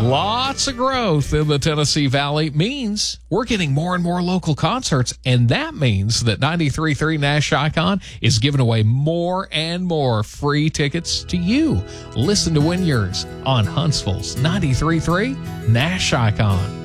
Lots of growth in the Tennessee Valley means we're getting more and more local concerts, and that means that 93.3 Nash Icon is giving away more and more free tickets to you. Listen to win yours on Huntsville's 93.3 Nash Icon.